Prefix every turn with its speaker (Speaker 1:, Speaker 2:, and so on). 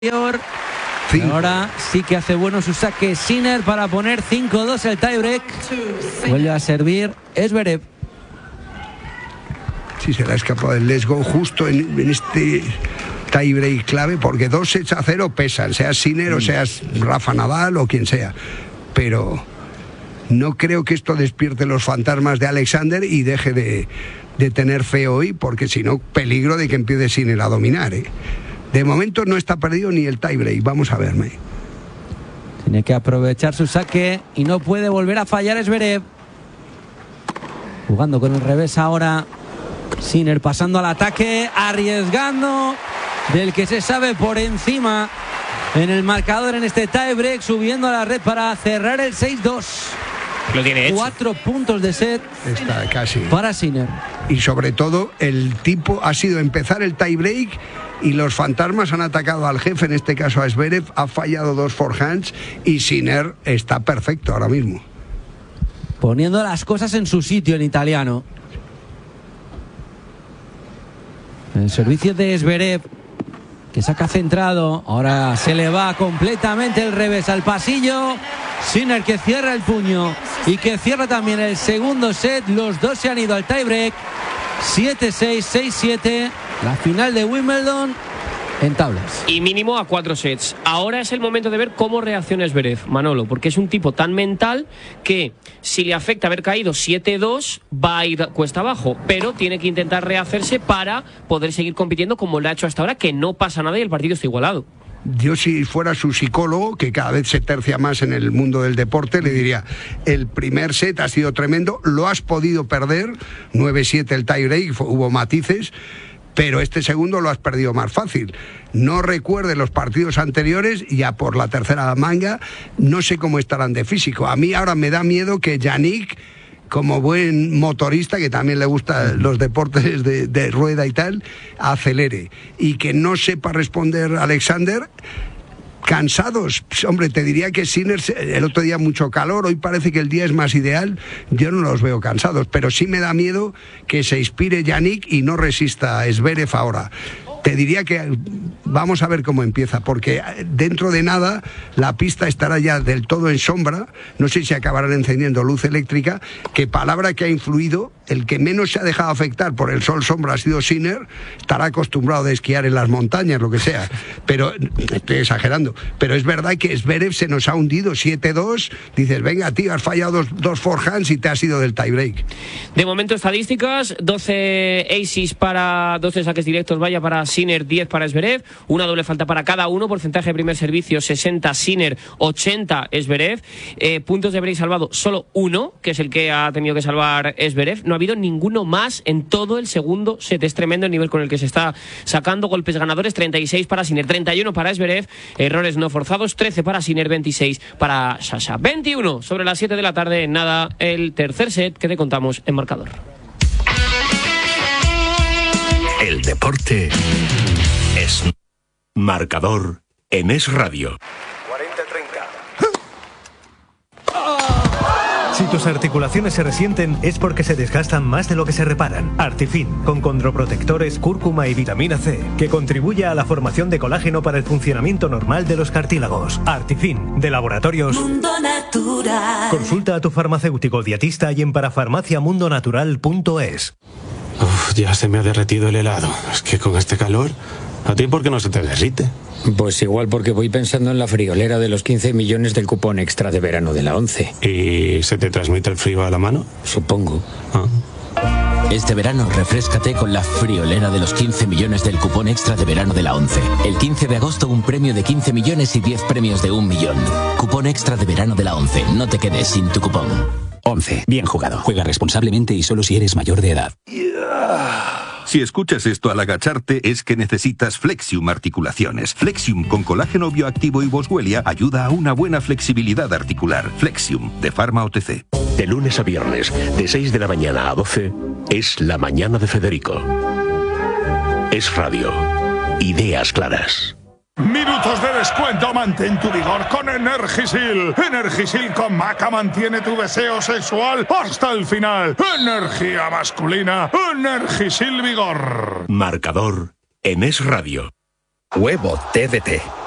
Speaker 1: Sí. Ahora sí que hace bueno su saque Sinner para poner 5-2 el tiebreak. Vuelve a servir Zverev.
Speaker 2: Sí, se le ha escapado el let's go justo en este tiebreak clave, porque 2-0 pesan, seas Sinner o seas Rafa Nadal o quien sea. Pero no creo que esto despierte los fantasmas de Alexander y deje de tener fe hoy, porque si no, peligro de que empiece Sinner a dominar, ¿eh? De momento no está perdido ni el tiebreak. Vamos a verme.
Speaker 1: Tiene que aprovechar su saque y no puede volver a fallar Zverev. Jugando con el revés ahora. Sinner pasando al ataque, arriesgando, del que se sabe por encima en el marcador en este tiebreak, subiendo a la red para cerrar el 6-2.
Speaker 3: Lo tiene hecho.
Speaker 1: 4 puntos de set.
Speaker 2: Está casi.
Speaker 1: Para Sinner.
Speaker 2: Y sobre todo, el tipo ha sido empezar el tiebreak y los fantasmas han atacado al jefe, en este caso a Zverev, ha fallado 2 forehands y Sinner está perfecto ahora mismo.
Speaker 1: Poniendo las cosas en su sitio en italiano. El servicio de Zverev, que saca centrado. Ahora se le va completamente el revés al pasillo. Sinner que cierra el puño y que cierra también el segundo set. Los dos se han ido al tiebreak. 7-6, 6-7. La final de Wimbledon en tablas.
Speaker 3: Y mínimo a 4 sets. Ahora es el momento de ver cómo reacciona Zverev, Manolo, porque es un tipo tan mental que si le afecta haber caído 7-2 va a ir cuesta abajo, pero tiene que intentar rehacerse para poder seguir compitiendo como lo ha hecho hasta ahora, que no pasa nada y el partido está igualado.
Speaker 2: Yo, si fuera su psicólogo, que cada vez se tercia más en el mundo del deporte, le diría: el primer set ha sido tremendo, lo has podido perder, 9-7 el tiebreak, hubo matices, pero este segundo lo has perdido más fácil. No recuerde los partidos anteriores, ya por la tercera manga, no sé cómo estarán de físico. A mí ahora me da miedo que Jannik, como buen motorista, que también le gustan los deportes de rueda y tal, acelere. Y que no sepa responder Alexander. Cansados, hombre, te diría que Sinner, el otro día mucho calor, hoy parece que el día es más ideal. Yo no los veo cansados, pero sí me da miedo que se inspire Jannik y no resista a Zverev ahora. Te diría que vamos a ver cómo empieza, porque dentro de nada la pista estará ya del todo en sombra. No sé si acabarán encendiendo luz eléctrica, que palabra que ha influido. El que menos se ha dejado afectar por el sol sombra ha sido Sinner. Estará acostumbrado a esquiar en las montañas, lo que sea, pero estoy exagerando. Pero es verdad que Zverev se nos ha hundido 7-2. Dices, venga tío, has fallado dos forehands y te has ido del tiebreak.
Speaker 3: De momento estadísticas: 12 aces para 12 saques directos, vaya, para Sinner, 10 para Zverev, una doble falta para cada uno. Porcentaje de primer servicio 60 Sinner, 80 Zverev. Puntos de break salvado solo uno, que es el que ha tenido que salvar Zverev. No ha habido ninguno más en todo el segundo set. Es tremendo el nivel con el que se está sacando. Golpes ganadores: 36 para Sinner, 31 para Zverev. Errores no forzados: 13 para Sinner, 26 para Sasha. 21 sobre las 7 de la tarde. Nada, el tercer set que te contamos en marcador.
Speaker 4: El deporte es marcador en Es Radio.
Speaker 5: 40-30. Si tus articulaciones se resienten es porque se desgastan más de lo que se reparan. Artifin, con condroprotectores, cúrcuma y vitamina C, que contribuye a la formación de colágeno para el funcionamiento normal de los cartílagos. Artifin, de Laboratorios
Speaker 6: Mundo Natural.
Speaker 5: Consulta a tu farmacéutico dietista y en parafarmaciamundonatural.es.
Speaker 7: Uf, ya se me ha derretido el helado. Es que con este calor, ¿a ti por qué no se te derrite?
Speaker 8: Pues igual porque voy pensando en la friolera de los 15 millones del cupón extra de verano de la 11.
Speaker 7: ¿Y se te transmite el frío a la mano?
Speaker 8: Supongo.
Speaker 9: Este verano refréscate con la friolera de los 15 millones del cupón extra de verano de la 11. El 15 de agosto un premio de 15 millones y 10 premios de 1 millón. Cupón extra de verano de la 11. No te quedes sin tu cupón. 11. Bien jugado. Juega responsablemente y solo si eres mayor de edad.
Speaker 10: Si escuchas esto al agacharte es que necesitas Flexium Articulaciones. Flexium con colágeno bioactivo y boswellia ayuda a una buena flexibilidad articular. Flexium, de Pharma OTC.
Speaker 4: De lunes a viernes, de 6 de la mañana a 12, es La Mañana de Federico. Es Radio. Ideas claras.
Speaker 11: Minutos de descuento, mantén tu vigor con Energisil. Energisil con maca mantiene tu deseo sexual hasta el final. Energía masculina, Energisil Vigor.
Speaker 4: Marcador en Es Radio.
Speaker 12: Huevo TDT.